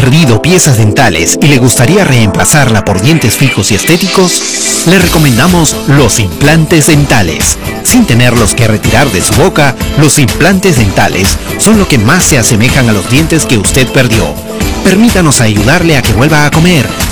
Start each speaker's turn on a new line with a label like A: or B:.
A: perdido piezas dentales y le gustaría reemplazarla por dientes fijos y estéticos? Le recomendamos los implantes dentales. Sin tenerlos que retirar de su boca, los implantes dentales son lo que más se asemejan a los dientes que usted perdió. Permítanos ayudarle a que vuelva a comer,